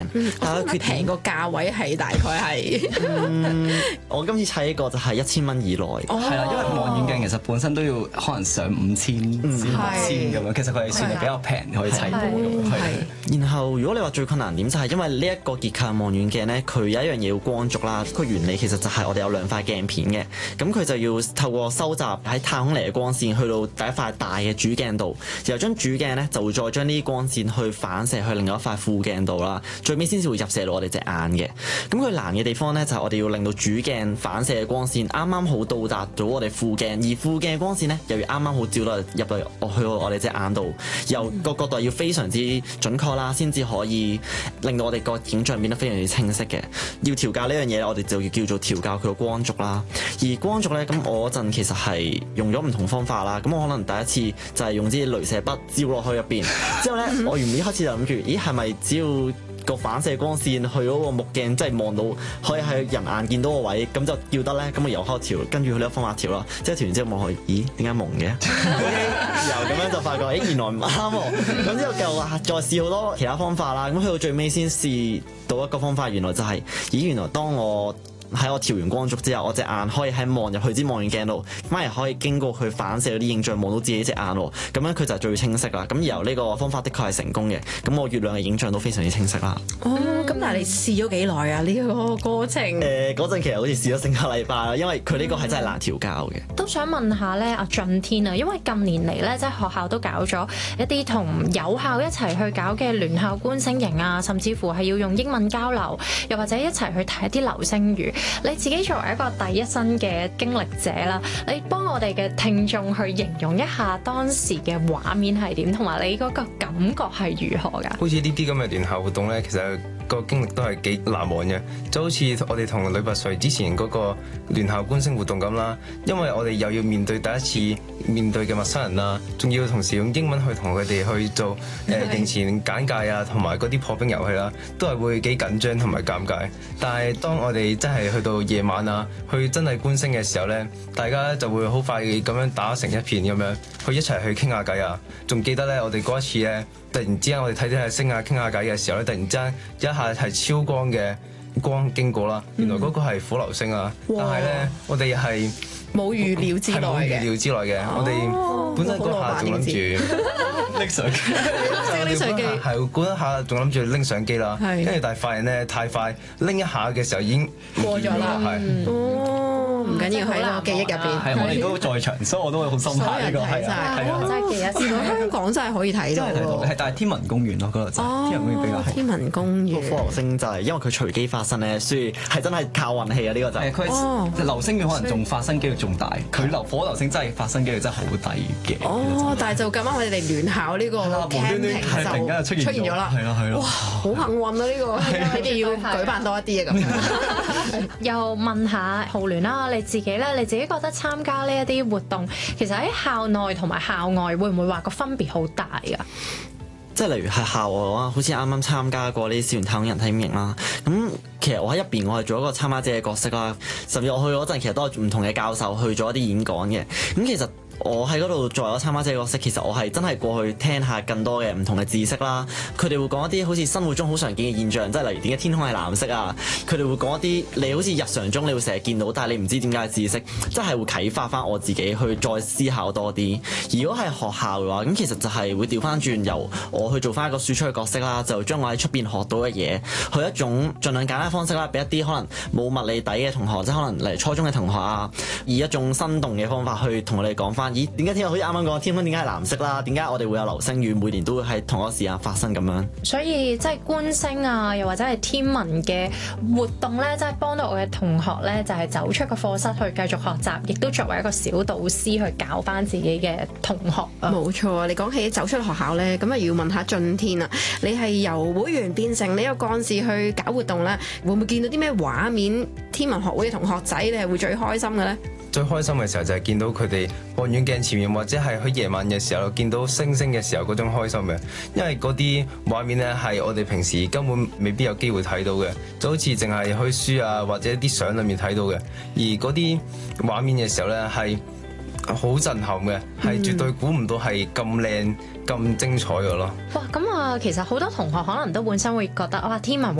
大家決定平個價位係大概係我今次砌呢個就係1000蚊以內。 係啦，因為望遠鏡其實本身都要可能上5000至6000咁樣，其實佢係算係比較平可以砌到咁。 然後如果你話最困難點就係因為呢一個結構望遠鏡咧，佢有一樣嘢要光軸啦。個原理其實就係我哋有2塊鏡片嘅，咁佢就要透過收集喺太空嚟嘅光線去到第一塊大嘅主鏡度，然後將主鏡咧就會再將呢啲光線去反射去另外一塊副鏡度啦，最尾先至會入射到我哋隻眼嘅。咁佢難嘅地方咧就係我哋要令到主鏡反射嘅光線啱啱好到達到我哋副鏡，而副鏡嘅光線咧又要啱啱好照到入到去我哋隻眼度，由個角度要非常之準確啦，先至可以令到我哋個影像變得非常之清晰嘅。要調校呢樣嘢，我哋就要叫做調校佢個光軸啦。而光軸咧，咁我嗰陣其實係用咗唔同方法啦。咁我可能第一次就係用支鐳射筆照落去入邊，之後咧我原本一開始就諗住，咦係咪只要個反射光線去嗰個目鏡，即係望到可以喺人眼見到個位，咁就叫得咧。咁我由開調，跟住佢呢個方法調啦。即係調完之後望去，咦點解蒙嘅？然後咁樣就發覺，原來唔啱喎。咁之後就再試好多其他方法啦。咁去到最尾先試到一個方法，原來就係，原來當我喺我調完光軸之後，我隻眼可以喺望入去支望遠鏡度，反而可以經過佢反射嗰啲影像望到自己隻眼喎。咁樣佢就最清晰啦。咁然後呢個方法的確係成功嘅。咁我月亮嘅影像都非常之清晰啦。 咁但係你試咗幾耐啊？呢個過程嗰陣其實好似試咗成個禮拜啦，因為佢呢個係真係難調校嘅。 都想問下咧，阿俊天啊，因為近年嚟咧，即係學校都搞咗一啲同有校一齊去搞嘅聯校觀星營啊，甚至乎係要用英文交流，又或者一齊去睇一啲流星雨。你自己作為一個第一身嘅經歷者啦，你幫我哋嘅聽眾去形容一下當時嘅畫面係點，同埋你嗰個感覺係如何㗎？ 好似呢啲咁嘅聯校活動咧，其實個經歷都係幾難忘嘅，就好似我哋同女拔萃之前嗰個聯校觀星活動咁啦。因為我哋又要面對第一次面對嘅陌生人啦，仲要同時用英文去同佢哋去做營前簡介啊，同埋嗰啲破冰遊戲啦，都係會幾緊張同埋尷尬。但係當我哋真係去到夜晚啊，去真係觀星嘅時候咧，大家就會好快咁樣打成一片咁樣，去一齊去傾下偈啊。仲記得咧，我哋嗰一次咧，突然之間我哋睇睇下星啊，傾下偈嘅時候咧，突然之間一下係超光嘅光經過啦，原來嗰個係火流星啊！但係咧，我哋係冇預料之內嘅， 冇預料之內嘅。我哋本身嗰下仲諗住拎相機， 拎相機係嗰一下仲諗住拎相機啦，跟住但係發現咧太快，拎一下嘅時候已經過咗啦。唔緊要，喺我記憶入邊。 係我哋都在場，所以我都會好深刻呢個係啊。 真係記得。 原來香港真係可以睇到喎。 係，但係天文公園咯，嗰度就天文公園比較係。 天文公園。 個火流星就係因為佢隨機發生咧，所以係真係靠運氣啊！呢個就係佢流星雨可能仲發生機率仲大，佢火流星真係發生機率真係好低嘅。 但係就咁啱我哋聯校呢個 camping 係突然間就出現咗啦。 係咯。 哇，好幸運啊！呢個你哋要舉辦多一啲啊咁。 又問下浩聯啦，你自己咧，你自己覺得參加呢一啲活動，其實喺校內同埋校外會唔會話個分別好大㗎？ 即係例如係校外嘅話，好似啱啱參加過呢啲校園太空人體驗營啦。咁其實我喺入邊，我係做一個參加者嘅角色啦。甚至我去嗰陣，其實都係唔同嘅教授去做一啲演講嘅。咁其實我喺嗰度作為一個參加者嘅角色，其實我係真係過去聽下更多嘅唔同嘅知識啦。佢哋會講一啲好似生活中好常見嘅現象，即係例如點解天空係藍色啊。佢哋會講一啲你好似日常中你會成日見到，但係你唔知點解嘅知識，真係會啟發翻我自己去再思考多啲。如果係學校嘅話，咁其實就係會調翻轉，由我去做翻一個輸出嘅角色啦，就將我喺出邊學到嘅嘢，去一種盡量簡單方式啦，俾一啲可能冇物理底嘅同學，即係可能嚟初中嘅同學啊，以一種生動嘅方法去同我哋講翻。咦？點解天空好似啱啱講天空點解係藍色啦？點解我哋會有流星雨？每年都會喺同一個時間發生咁樣。 所以即係觀星啊，又或者係天文嘅活動咧，即係幫到我嘅同學咧，就係走出個課室去繼續學習，亦都作為一個小導師去教翻自己嘅同學啊。 冇錯啊！你講起走出學校咧，咁啊要問下俊天啊，你係由會員變成呢個幹事去搞活動咧，會唔會見到啲咩畫面？天文學會嘅同學仔，你係會最開心嘅咧？ 最開心嘅時候就係見到佢哋望遠鏡前面，或者係喺夜晚嘅時候見到星星嘅時候嗰種開心嘅，因為嗰啲畫面咧係我哋平時根本未必有機會睇到嘅，就好似淨係去書啊或者啲相裏面睇到嘅，而嗰啲畫面嘅時候咧係好震撼嘅，係絕對估唔到係咁靚咁精彩嘅咯。 哇！咁啊，其實好多同學可能都本身會覺得哇，天文